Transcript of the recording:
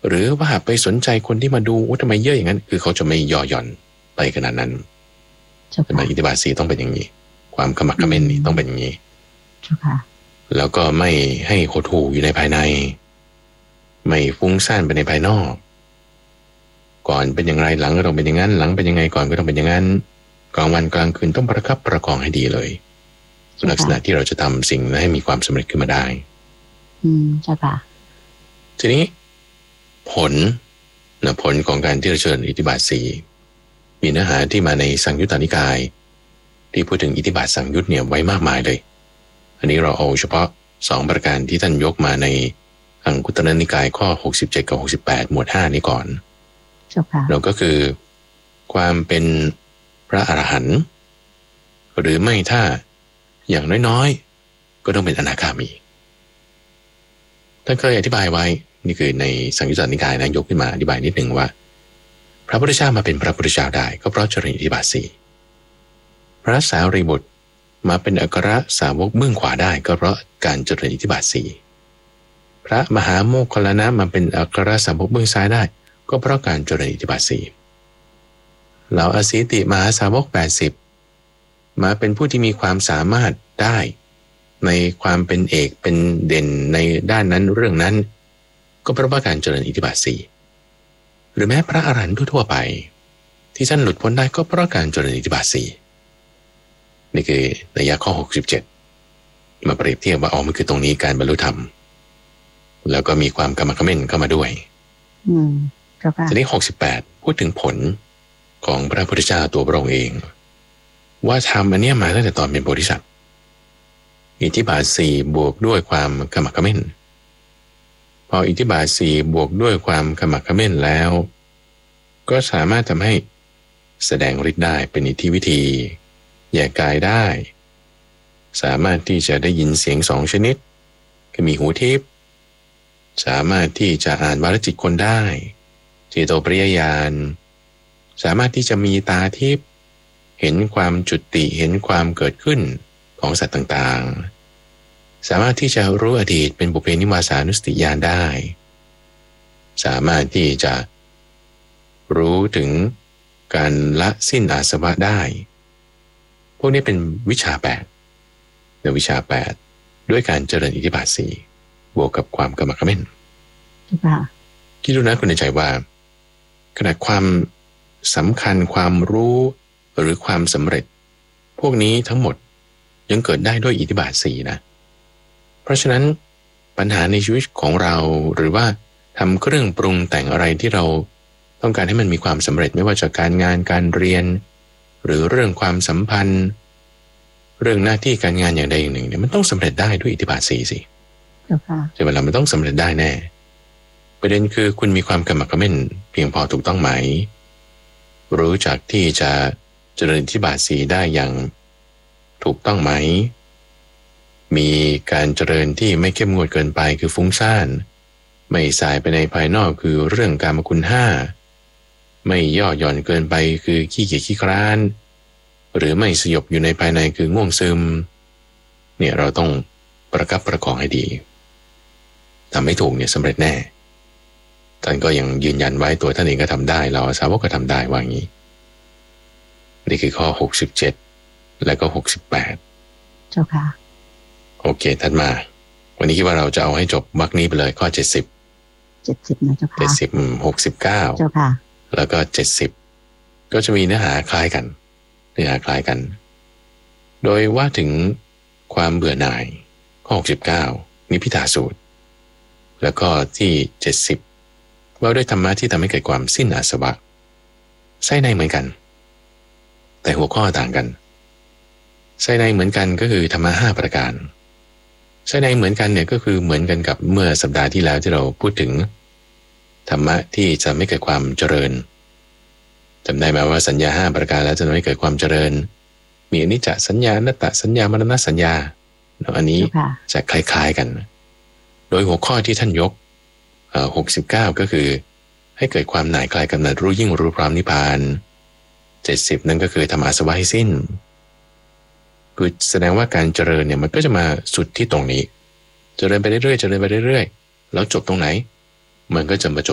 หรือว่าไปสนใจคนที่มาดูทำไมเยอะอย่างนั้นคือเขาจะไม่ย่อหย่อนไปขนาดนั้นแต่อิทธิบาท4ต้องเป็นอย่างนี้ความขมักเขม้นนี่ต้องเป็นอย่างนี้แล้วก็ไม่ให้หดหู่อยู่ในภายในไม่ฟุ้งซ่านไปในภายนอกก่อนเป็นอย่างไรหลังก็ต้องเป็นอย่างนั้นหลังเป็นยังไงก่อนก็ต้องเป็นอย่างนั้นกลางวันกลางคืนต้องประคับประคองให้ดีเลยลักษณะที่เราจะทำสิ่งนั้นให้มีความสำเร็จขึ้นมาได้ใช่ค่ะทีนี้ผลของการที่เราเจริญอิทธิบาท4มีเนื้อหาที่มาในสังยุตตนิกายที่พูดถึงอิทธิบาทสังยุตเนี่ยไว้มากมายเลยอันนี้เราเอาเฉพาะ2ประการที่ท่านยกมาในอังคุตรนิกายข้อ67กับ68หมวด5นี้ก่อนเราก็คือความเป็นพระอรหันต์หรือไม่ถ้าอย่างน้อยๆก็ต้องเป็นอนาคามีท่านเคยอธิบายไว้นี่คือในสังยุตตนิกายนะยกขึ้นมาอธิบายนิดหนึ่งว่าพระพุทธเจ้ามาเป็นพระพุทธเจ้าได้ก็เพราะเจริญอิทธิบาท4พระสารีบุตรมาเป็นอัครสาวกเบื้องขวาได้ก็เพราะการเจริญอิทธิบาท4พระมหาโมคคัลลานะมาเป็นอัครสาวกเบื้องซ้ายได้ก็เพราะการเจริญอิทธิบาท4เหล่าอสีติมหาสาวก80มาเป็นผู้ที่มีความสามารถได้ในความเป็นเอกเป็นเด่นในด้านนั้นเรื่องนั้นก็เพราะว่าการเจริญอิทธิบาท4หรือแม้พระอรหันต์ทั่วไปที่ท่านหลุดพ้นได้ก็เพราะการเจริญอิทธิบาท4นี่คือนัยยะข้อ67มาเปรียบเทียบว่ามันคือตรงนี้การบรรลุธรรมแล้วก็มีความกรรมเขม้นเข้ามาด้วยทีนี้68พูดถึงผลของพระพุทธเจ้าตัวพระองค์เองว่าทำอันนี้มาตั้งแต่ตอนเป็นโพธิสัตว์อิทธิบาท4บวกด้วยความขมักเขม้นพออิทธิบาท4บวกด้วยความขมักเขม้นแล้วก็สามารถทำให้แสดงฤทธิ์ได้เป็นอิทธิวิธีแยกกายได้สามารถที่จะได้ยินเสียง2ชนิดคือมีหูทิพย์สามารถที่จะอ่านวาลจิตคนได้เจโตปริยญาณสามารถที่จะมีตาทิพย์เห็นความจุติเห็นความเกิดขึ้นของสัตว์ต่างๆสามารถที่จะรู้อดีตเป็นบุพเพนิวาสานุสติญาณได้สามารถที่จะรู้ถึงการละสิ้นอาสวะได้พวกนี้เป็นวิชา8ในวิชา8ด้วยการเจริญอิทธิบาท4บวกกับความกรรมเขม้นคิดดูนะคุณในใจว่าขนาดความสำคัญความรู้หรือความสำเร็จพวกนี้ทั้งหมดยังเกิดได้ด้วยอิทธิบาท4นะเพราะฉะนั้นปัญหาในชีวิตของเราหรือว่าทำเครื่องปรุงแต่งอะไรที่เราต้องการให้มันมีความสำเร็จไม่ว่าจะการงานการเรียนหรือเรื่องความสัมพันธ์เรื่องหน้าที่การงานอย่างใดอย่างหนึ่งเนี่ยมันต้องสำเร็จได้ด้วยอิทธิบาท4สิใช่ไหมล่ะมันต้องสำเร็จได้แน่ประเด็นคือคุณมีความกำหมักเขม้นเพียงพอถูกต้องไหมรู้จักที่จะเจริญอิทธิบาท4ได้อย่างถูกต้องไหมมีการเจริญที่ไม่เข้มงวดเกินไปคือฟุ้งซ่านไม่สายไปในภายนอกคือเรื่องกามคุณ5ไม่ย่อหย่อนเกินไปคือขี้เกียจขี้คร้านหรือไม่สยบอยู่ในภายในคือง่วงซึมเนี่ยเราต้องประคับประคองให้ดีทำให้ถูกเนี่ยสำเร็จแน่ท่านก็ยังยืนยันไว้ตัวท่านเองก็ทำได้เราสาวกก็ทำได้ว่างี้นี่คือข้อ67และก็68 เจ้าค่ะโอเคถัดมาวันนี้คิดว่าเราจะเอาให้จบวรรคนี้ไปเลยข้อ70 นะเจ้าค่ะ 70 69เจ้าค่ะแล้วก็70ก็จะมีเนื้อหาคล้ายกันโดยว่าถึงความเบื่อหน่ายข้อ69นิพพิทาสูตรแล้วก็ที่70ว่าด้วยธรรมะที่ทำให้เกิดความสิ้นอาสวะไส้ในเหมือนกันแต่หัวข้อต่างกันไส้ในเหมือนกันก็คือธรรมะ5ประการไส้ในเหมือนกันเนี่ยก็คือเหมือนกันกับเมื่อสัปดาห์ที่แล้วที่เราพูดถึงธรรมะที่จะไม่เกิดความเจริญจำได้ไหมว่าสัญญา5ประการแล้วจะไม่เกิดความเจริญมีอนิจจสัญญาอนัตตสัญญามรณสัญญาอันนี้จะคล้ายๆกันโดยหัวข้อที่ท่านยก69ก็คือให้เกิดความหน่ายคลายกำหนัดรู้ยิ่งรู้พร้อมนิพพาน70นั่นก็คือทำอาสวะให้สิ้นคือแสดงว่าการเจริญเนี่ยมันก็จะมาสุดที่ตรงนี้เจริญไปเรื่อยๆแล้วจบตรงไหนมันก็จะมาจบ